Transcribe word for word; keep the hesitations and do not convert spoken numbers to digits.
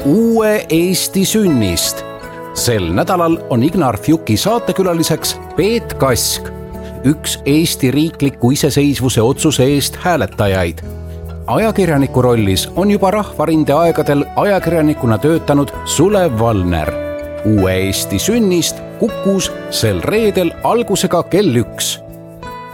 uue Eesti sünnist. Sel nädalal on Ignarf Juki saatekülaliseks Peet Kask, üks Eesti riikliku iseseisvuse otsuse eest hääletajaid. Ajakirjaniku rollis on juba Rahvarinde aegadel ajakirjanikuna töötanud Sulev Valner. Uue Eesti sünnist Kukus sel reedel algusega kell üks.